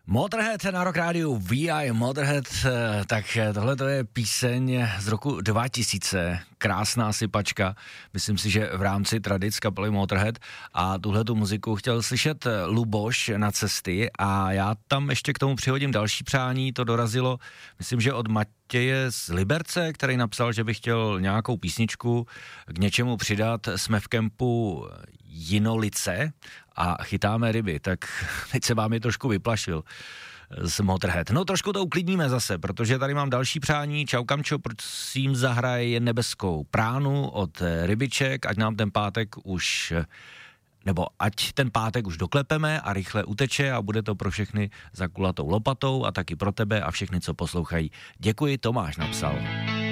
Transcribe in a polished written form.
Motorhead na Rock Rádiu, VI Motorhead, tak tohle to je píseň z roku 2000, krásná sypačka, myslím si, že v rámci tradic kapely Motorhead, a tuhletu muziku chtěl slyšet Luboš na cesty a já tam ještě k tomu přihodím další přání, to dorazilo, myslím, že od Matěje z Liberce, který napsal, že by chtěl nějakou písničku k něčemu přidat, jsme v kempu Jinolice a chytáme ryby, tak teď se vám je trošku vyplašil z Motorhead. No trošku to uklidníme zase, protože tady mám další přání. Čau Kamčo, prosím zahraj Nebeskou pránu od Rybiček, ať nám ten pátek už, nebo ať ten pátek už doklepeme a rychle uteče a bude to pro všechny za kulatou lopatou a taky pro tebe a všechny, co poslouchají. Děkuji, Tomáš napsal.